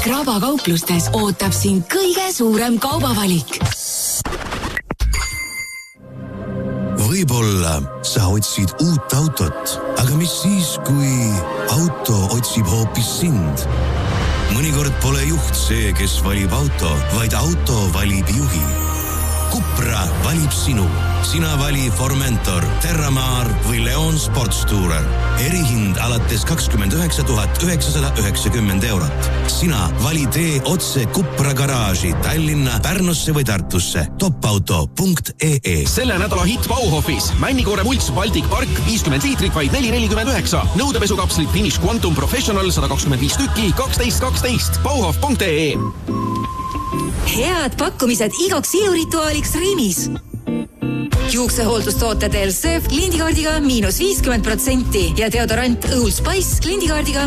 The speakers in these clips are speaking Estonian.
Kraba-kauplustes ootab sind kõige suurem kaubavalik. Võib-olla sa otsid uut autot, aga mis siis, kui auto otsib hoopis sind? Mõnikord pole juht see, kes valib auto, vaid auto valib juhi. Cupra valib sinu. Sina vali Formentor, Terramar või Leon Sportstourer. Erihind alates 29 990 eurot. Sina vali tee otse Cupra garaaži Tallinna, Pärnusse või Tartusse. Topauto.ee. Selle nädala hitt Bauhofis. Männikoore mults Baltic Park 50 liitrit vaid 4,49. Nõudepesukapslid Finish Quantum Professional 125 tükki 12,12. Bauhof.ee. Head pakkumised igaks ilurituaaliks Rimis. Juuksehooldustooted LCF kliendikaardiga -50% ja deodorant Old Spice kliendikaardiga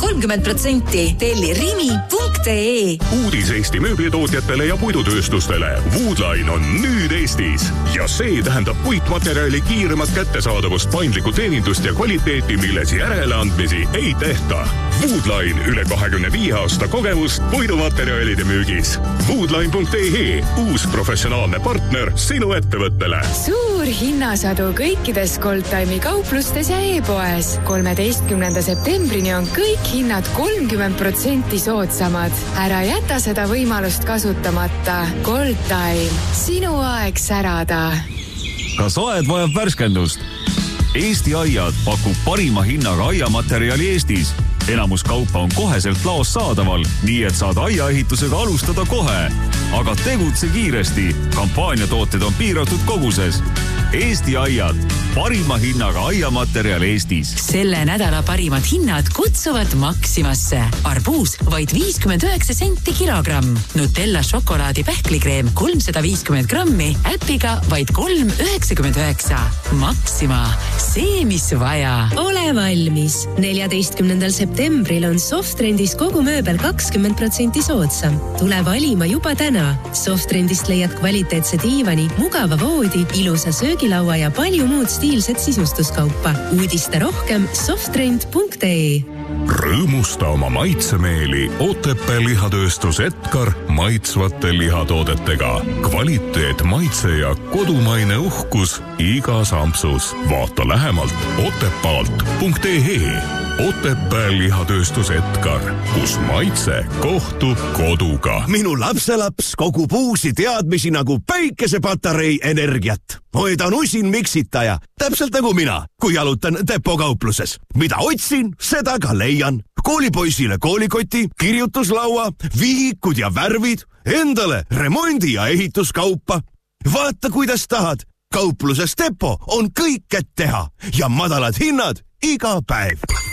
-30%. Telli rimi.ee. Uudis Eesti mööblitootjatele ja puidutööstustele. Woodline on nüüd Eestis. Ja see tähendab puitmaterjali kiiremat kättesaadavust, paindlikku teenindust ja kvaliteeti, milles järeleandmisi ei tehta. Woodline üle 25 aasta kogemust puidumaterjalide müügis. Woodline.ee. Uus professionaalne partner sinu ettevõttele. Suur hinnasadu kõikides Goldtime'i kauplustes ja e-poes. 13. septembrini on kõik hinnad 30% soodsamad. Ära jäta seda võimalust kasutamata. Goldtime. Sinu aeg särada. Kas aed vajab värskendust? Eesti Aiad pakub parima hinnaga aiamaterjali Eestis. Enamus kaupa on koheselt laos saadaval, nii et saad aiaehitusega alustada kohe. Aga tegutse kiiresti. Kampaaniatooted on piiratud koguses. Eesti Aiad. Parima hinnaga aiamaterjal Eestis. Selle nädala parimad hinnad kutsuvad Maximasse. Arbuus vaid 59 senti kilogramm. Nutella šokolaadi pähklikreem 350 grammi. Äpiga vaid 3,99. Maxima. See, mis vaja. Ole valmis. 14. septembril on Softrendis kogu mööbel 20% soodsam. Tule valima juba täna. Softrendist leiad kvaliteetse diivani, mugava voodi, ilusa söögilaua ja palju muud stiilset sisustuskaupa. Uudiste rohkem softrend.ee. Rõõmusta oma maitsemeeli Otepää lihatööstus Edgar maitsvate lihatoodetega. Kvaliteet, maitse ja kodumaine uhkus igas ampsus. Vaata lähemalt otepaalt.ee. Otepää lihatööstus Edgar, kus maitse kohtub koduga. Minu lapselaps kogub uusi teadmisi nagu päikesepatarei energiat. Hoidan usin miksitaja, täpselt nagu mina, kui jalutan depokaupluses. Mida otsin, seda ka leian. Koolipoisile koolikoti, kirjutuslaua, vihikud ja värvid, endale remondi- ja ehituskaupa. Vaata, kuidas tahad. Kaupluses Depo on kõik, et teha ja madalad hinnad iga päev.